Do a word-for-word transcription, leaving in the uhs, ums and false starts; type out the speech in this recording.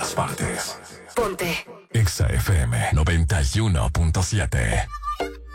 partes. Ponte Exa F M noventa y uno punto siete.